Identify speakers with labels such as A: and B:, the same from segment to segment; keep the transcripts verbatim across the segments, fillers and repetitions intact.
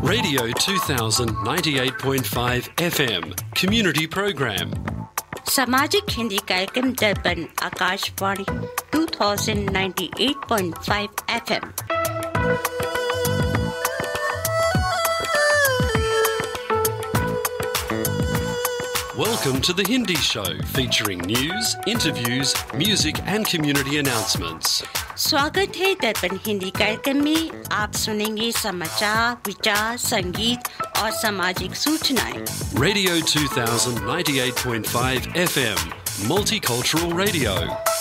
A: Radio two thousand ninety-eight point five F M Community Program.
B: सामाजिक हिंदी कार्यक्रम दर्पण Akashvani two thousand ninety-eight point five F M.
A: Welcome to the Hindi Show, featuring news, interviews, music and community announcements.
B: स्वागत है दर्पण हिंदी कार्यक्रम में। आप सुनेंगे समाचार, विचार, संगीत और सामाजिक सूचनाएं।
A: Radio two thousand ninety-eight point five F M, Multicultural Radio.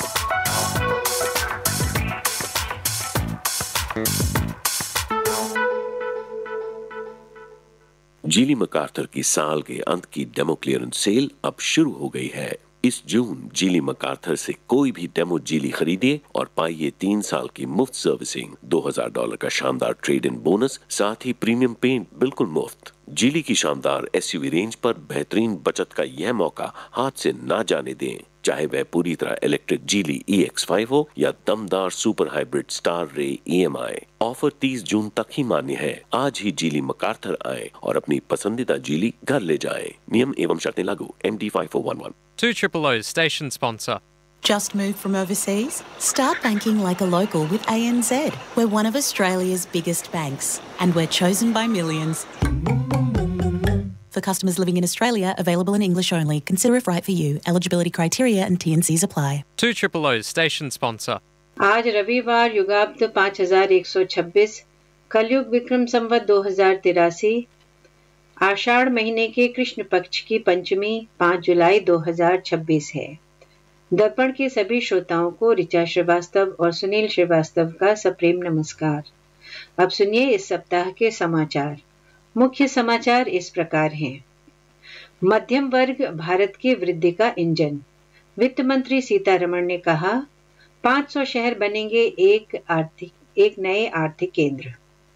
C: जीली मकार्थर की साल के अंत की डेमो क्लियरेंस सेल अब शुरू हो गई है। इस जून जीली मकार्थर से कोई भी डेमो जीली खरीदिए और पाइए तीन साल की मुफ्त सर्विसिंग, दो हज़ार डॉलर का शानदार ट्रेड इन बोनस, साथ ही प्रीमियम पेंट बिल्कुल मुफ्त। जीली की शानदार एसयूवी रेंज पर बेहतरीन बचत का यह मौका हाथ से ना जाने दें। चाहे वह पूरी तरह इलेक्ट्रिक जीली ई एक्स फाइव हो या दमदार सुपर हाइब्रिड स्टार रे ई एम आई। ऑफर तीस जून तक ही मान्य है। आज ही जीली मकार्थर आएं और अपनी पसंदीदा जीली घर ले जाएं। नियम एवं शर्तें लागू। M D five four one one.
D: two triple O station sponsor.
E: Just moved from overseas? Start banking like a local with A N Z. We're one of Australia's biggest banks and we're chosen by millions. For customers living in Australia, available in English only. Consider if right for you. Eligibility criteria and T and Cs apply.
D: two triple O station sponsor.
F: आज रविवार युगाब्द पाँच हजार एक सौ छब्बीस, कलयुग विक्रम संवत दो हजार तिरासी, आषाढ़ महीने के कृष्ण पक्ष की पंचमी पाँच जुलाई दो हजार छब्बीस है। दर्पण के सभी श्रोताओं को ऋचा श्रीवास्तव और सुनील श्रीवास्तव का सप्रेम नमस्कार। अब सुनिए इस सप्ताह के समाचार। मुख्य समाचार इस प्रकार हैं। मध्यम वर्ग भारत की वृद्धि का इंजन। वित्त मंत्री सीतारमण ने कहा, पाँच सौ शहर बनेंगे एक आर्थिक एक नए आर्थिक केंद्र।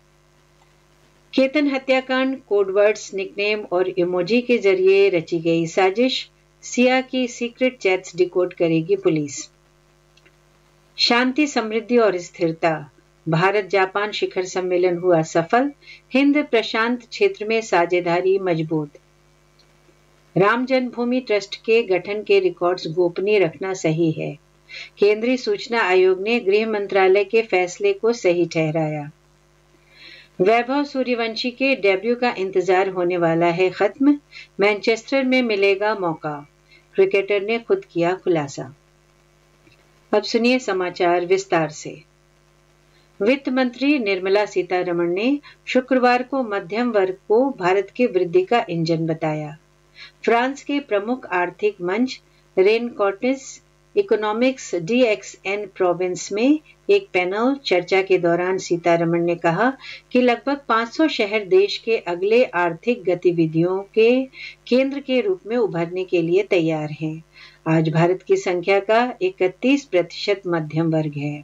F: केतन हत्याकांड, कोडवर्ड्स, निकनेम और इमोजी के जरिए रची गई साजिश, सिया की सीक्रेट चैट्स डिकोड करेगी पुलिस। शांति, समृद्धि और स्थिरता। भारत जापान शिखर सम्मेलन हुआ सफल, हिंद प्रशांत क्षेत्र में साझेदारी मजबूत। राम जन्मभूमि ट्रस्ट के गठन के रिकॉर्ड्स गोपनीय रखना सही है। केंद्रीय सूचना आयोग ने गृह मंत्रालय के फैसले को सही ठहराया। वैभव सूर्यवंशी के डेब्यू का इंतजार होने वाला है खत्म, मैनचेस्टर में मिलेगा मौका, क्रिकेटर ने खुद किया खुलासा। अब सुनिए समाचार विस्तार से। वित्त मंत्री निर्मला सीतारमण ने शुक्रवार को मध्यम वर्ग को भारत की वृद्धि का इंजन बताया। फ्रांस के प्रमुख आर्थिक मंच रेनकॉर्टिस economics D x N province में एक पैनल चर्चा के दौरान सीतारमण ने कहा कि लगभग पाँच सौ शहर देश के अगले आर्थिक गतिविधियों के केंद्र के रूप में उभरने के लिए तैयार हैं। आज भारत की संख्या का इकतीस प्रतिशत मध्यम वर्ग है।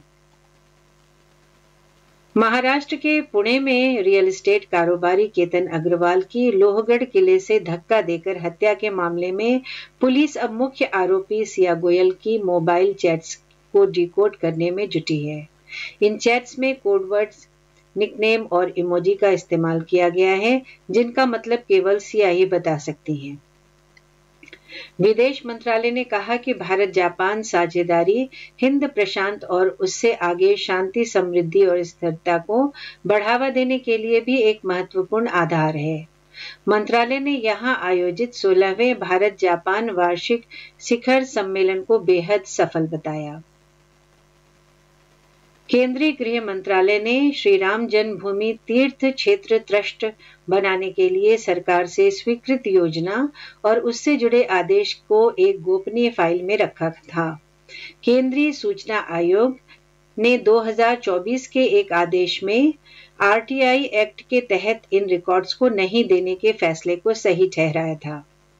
F: महाराष्ट्र के पुणे में रियल एस्टेट कारोबारी केतन अग्रवाल की लोहगढ़ किले से धक्का देकर हत्या के मामले में पुलिस अब मुख्य आरोपी सिया गोयल की मोबाइल चैट्स को डिकोड करने में जुटी है। इन चैट्स में कोडवर्ड्स, निकनेम और इमोजी का इस्तेमाल किया गया है, जिनका मतलब केवल सिया ही बता सकती हैं। विदेश मंत्रालय ने कहा कि भारत जापान साझेदारी हिंद प्रशांत और उससे आगे शांति, समृद्धि और स्थिरता को बढ़ावा देने के लिए भी एक महत्वपूर्ण आधार है। मंत्रालय ने यहां आयोजित सोलहवें भारत जापान वार्षिक शिखर सम्मेलन को बेहद सफल बताया। केंद्रीय गृह मंत्रालय ने श्री राम जन्मभूमि तीर्थ क्षेत्र ट्रस्ट बनाने के लिए सरकार से स्वीकृत योजना और उससे जुड़े आदेश को एक गोपनीय फाइल में रखा था। केंद्रीय सूचना आयोग ने दो हज़ार चौबीस के एक आदेश में आर टी आई एक्ट के तहत इन रिकॉर्ड्स को नहीं देने के फैसले को सही ठहराया था।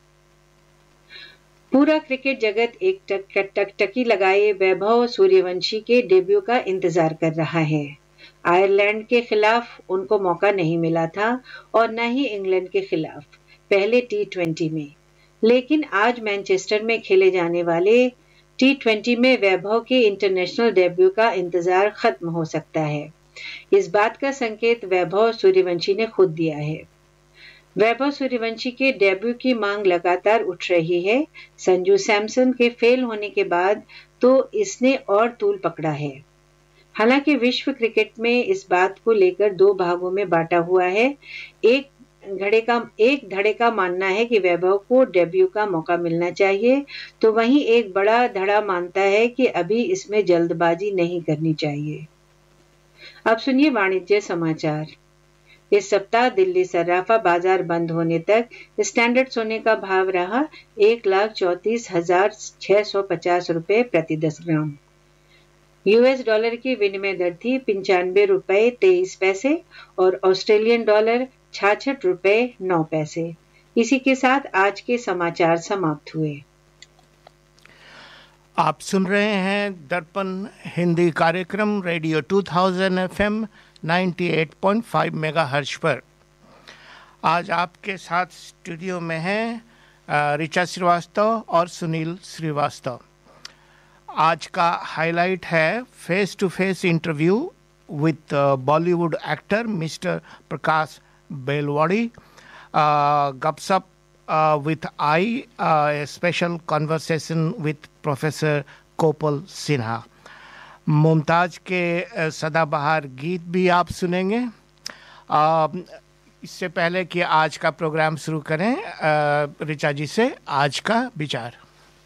F: पूरा क्रिकेट जगत एक टक टक टकी लगाए वैभव सूर्यवंशी के डेब्यू का इंतजार कर रहा है। आयरलैंड के खिलाफ उनको मौका नहीं मिला था और न ही इंग्लैंड के खिलाफ पहले टी ट्वेंटी में, लेकिन आज मैनचेस्टर में खेले जाने वाले टी ट्वेंटी में वैभव के इंटरनेशनल डेब्यू का इंतजार खत्म हो सकता है। इस बात का संकेत वैभव सूर्यवंशी ने खुद दिया है। वैभव सूर्यवंशी के डेब्यू की मांग लगातार उठ रही है। संजू सैमसन के फेल होने के बाद तो इसने और तूल पकड़ा है। हालांकि विश्व क्रिकेट में इस बात को लेकर दो भागों में बांटा हुआ है। एक धड़े का एक धड़े का मानना है कि वैभव को डेब्यू का मौका मिलना चाहिए, तो वहीं एक बड़ा धड़ा मानता है कि अभी इसमें जल्दबाजी नहीं करनी चाहिए। अब सुनिए वाणिज्य समाचार। इस सप्ताह दिल्ली सर्राफा बाजार बंद होने तक स्टैंडर्ड सोने का भाव रहा एक लाख चौतीस हजार छह सौ पचास रुपए प्रति दस ग्राम। यूएस डॉलर की विनिमय दर थी पंचानवे रुपए तेईस पैसे और ऑस्ट्रेलियन डॉलर छियासठ रुपए नौ पैसे। इसी के साथ आज के समाचार समाप्त हुए।
G: आप सुन रहे हैं दर्पण हिंदी कार्यक्रम रेडियो दो हज़ार एफएम अट्ठानवे पॉइंट पाँच मेगाहर्ट्ज पर। आज आपके साथ स्टूडियो में हैं ऋचा श्रीवास्तव और सुनील श्रीवास्तव। आज का हाईलाइट है face to face interview with Bollywood actor mister प्रकाश बेलवाड़ी, गपशप with I, special conversation with professor कोपल सिन्हा। मुमताज़ के सदाबहार गीत भी आप सुनेंगे। इससे पहले कि आज का प्रोग्राम शुरू करें, ऋचा जी से आज का विचार।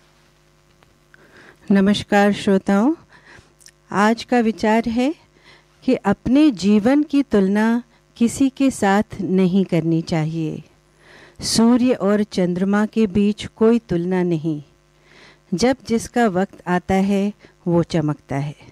H: नमस्कार श्रोताओं, आज का विचार है कि अपने जीवन की तुलना किसी के साथ नहीं करनी चाहिए। सूर्य और चंद्रमा के बीच कोई तुलना नहीं। जब जिसका वक्त आता है वो चमकता है।